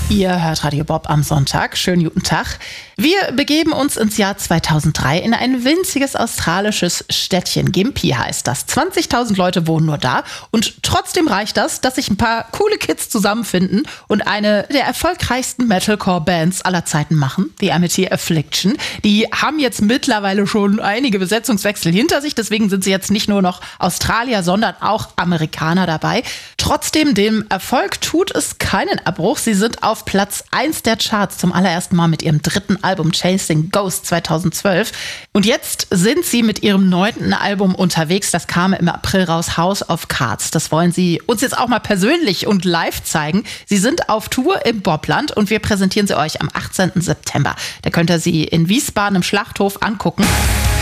Ihr hört Radio Bob am Sonntag. Schönen guten Tag. Wir begeben uns ins Jahr 2003 in ein winziges australisches Städtchen. Gympie heißt das. 20.000 Leute wohnen nur da und trotzdem reicht das, dass sich ein paar coole Kids zusammenfinden und eine der erfolgreichsten Metalcore-Bands aller Zeiten machen, The Amity Affliction. Die haben jetzt mittlerweile schon einige Besetzungswechsel hinter sich, deswegen sind sie jetzt nicht nur noch Australier, sondern auch Amerikaner dabei. Trotzdem, dem Erfolg tut es keinen Abbruch. Sie sind auf Platz 1 der Charts zum allerersten Mal mit ihrem dritten Album Chasing Ghosts 2012. Und jetzt sind sie mit ihrem 9. Album unterwegs. Das kam im April raus, House of Cards. Das wollen sie uns jetzt auch mal persönlich und live zeigen. Sie sind auf Tour im Bobland und wir präsentieren sie euch am 18. September. Da könnt ihr sie in Wiesbaden im Schlachthof angucken.